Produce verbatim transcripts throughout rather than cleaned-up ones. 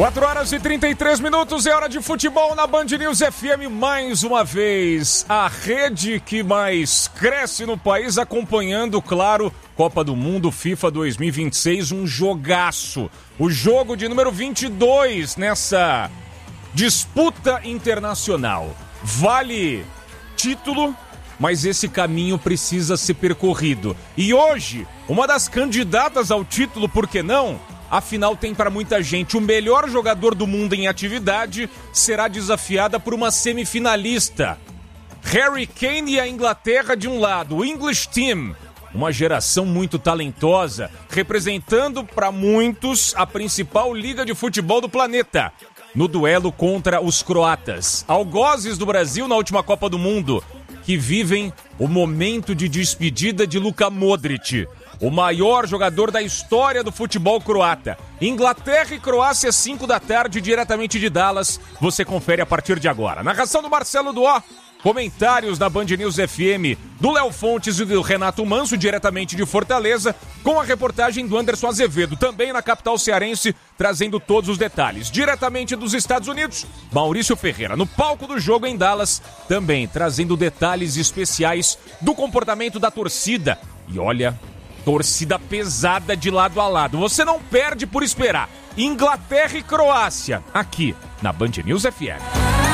quatro horas e trinta e três minutos, é hora de futebol na Band News F M mais uma vez. A rede que mais cresce no país, acompanhando, claro, Copa do Mundo FIFA dois mil e vinte e seis, um jogaço. O jogo de número vinte e dois nessa disputa internacional. Vale título, mas esse caminho precisa ser percorrido. E hoje, uma das candidatas ao título, por que não? Afinal, tem para muita gente o melhor jogador do mundo em atividade, será desafiada por uma semifinalista. Harry Kane e a Inglaterra de um lado, o English Team, uma geração muito talentosa, representando para muitos a principal liga de futebol do planeta, no duelo contra os croatas, algozes do Brasil na última Copa do Mundo, que vivem o momento de despedida de Luka Modric, o maior jogador da história do futebol croata. Inglaterra e Croácia, cinco da tarde, diretamente de Dallas. Você confere a partir de agora. Narração do Marcelo Duó. Comentários na Band News F M do Léo Fontes e do Renato Manso, diretamente de Fortaleza, com a reportagem do Anderson Azevedo, também na capital cearense, trazendo todos os detalhes. Diretamente dos Estados Unidos, Maurício Ferreira, no palco do jogo em Dallas, também trazendo detalhes especiais do comportamento da torcida. E olha, torcida pesada de lado a lado. Você não perde por esperar. Inglaterra e Croácia, aqui na Band News F M.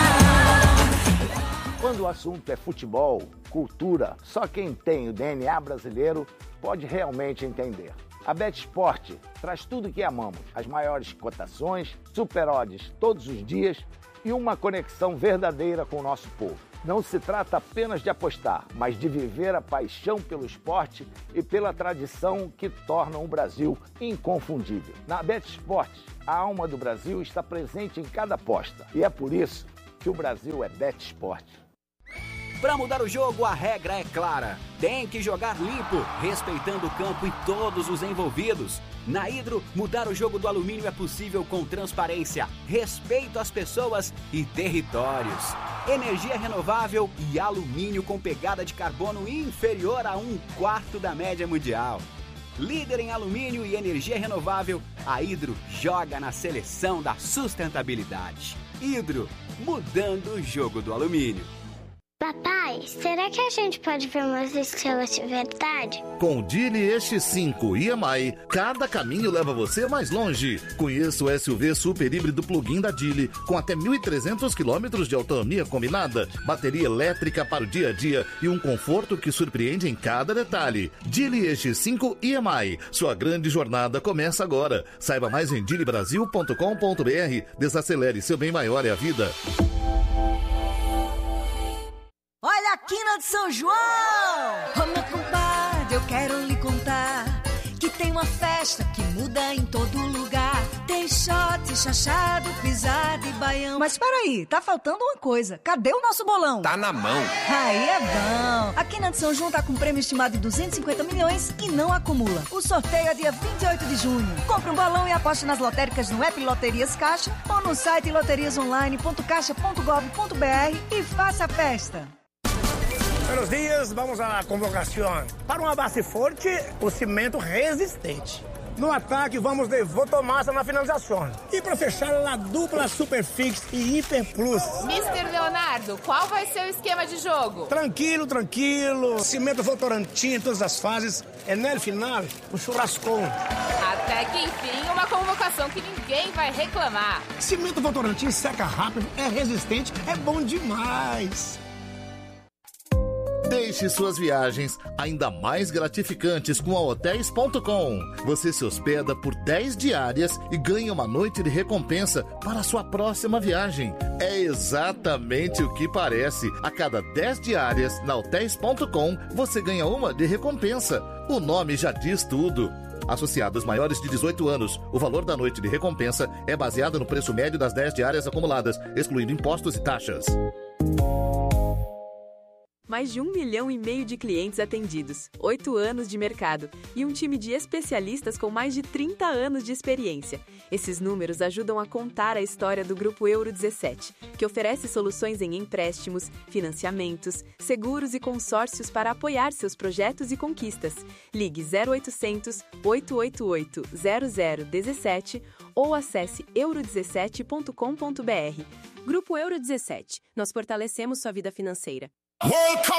Quando o assunto é futebol, cultura, só quem tem o D N A brasileiro pode realmente entender. A BetSport traz tudo o que amamos, as maiores cotações, super odds todos os dias e uma conexão verdadeira com o nosso povo. Não se trata apenas de apostar, mas de viver a paixão pelo esporte e pela tradição que tornam o Brasil inconfundível. Na BetSport, a alma do Brasil está presente em cada aposta e é por isso que o Brasil é BetSport. Para mudar o jogo, a regra é clara. Tem que jogar limpo, respeitando o campo e todos os envolvidos. Na Hidro, mudar o jogo do alumínio é possível com transparência, respeito às pessoas e territórios. Energia renovável e alumínio com pegada de carbono inferior a um quarto da média mundial. Líder em alumínio e energia renovável, a Hidro joga na seleção da sustentabilidade. Hidro, mudando o jogo do alumínio. Papai, será que a gente pode ver umas estrelas de verdade? Com o Geely E X cinco e M I, cada caminho leva você mais longe. Conheça o S U V super híbrido plug-in da Geely, com até mil e trezentos quilômetros de autonomia combinada, bateria elétrica para o dia a dia e um conforto que surpreende em cada detalhe. Geely E X cinco e M I, sua grande jornada começa agora. Saiba mais em geely brasil ponto com ponto b r. Desacelere, seu bem maior é a vida. Olha a quina de São João! Ô meu compadre, eu quero lhe contar que tem uma festa que muda em todo lugar. Tem shot, chachado, pisada e baião. Mas peraí, tá faltando uma coisa. Cadê o nosso bolão? Tá na mão. Aí é bom. A quina de São João tá com prêmio estimado de duzentos e cinquenta milhões e não acumula. O sorteio é dia vinte e oito de junho. Compre um bolão e aposte nas lotéricas no app Loterias Caixa ou no site loterias online ponto caixa ponto gov ponto b r e faça a festa. Buenos dias, vamos à convocação. Para uma base forte, o cimento resistente. No ataque, vamos de Votomassa na finalização. E para fechar, a dupla Superfix e Hiper Plus. mister Leonardo, qual vai ser o esquema de jogo? Tranquilo, tranquilo. Cimento Votorantim em todas as fases. É no final, o churrascão. Até que enfim, uma convocação que ninguém vai reclamar. Cimento Votorantim seca rápido, é resistente, é bom demais. Deixe suas viagens ainda mais gratificantes com a hotéis ponto com. Você se hospeda por dez diárias e ganha uma noite de recompensa para a sua próxima viagem. É exatamente o que parece. A cada dez diárias na hotéis ponto com, você ganha uma de recompensa. O nome já diz tudo. Associados maiores de dezoito anos, o valor da noite de recompensa é baseado no preço médio das dez diárias acumuladas, excluindo impostos e taxas. Mais de um milhão e meio de clientes atendidos, oito anos de mercado e um time de especialistas com mais de trinta anos de experiência. Esses números ajudam a contar a história do Grupo Euro dezessete, que oferece soluções em empréstimos, financiamentos, seguros e consórcios para apoiar seus projetos e conquistas. Ligue zero oitocentos, oito oito oito, zero zero um sete ou acesse euro dezessete ponto com ponto br. Grupo Euro dezessete. Nós fortalecemos sua vida financeira.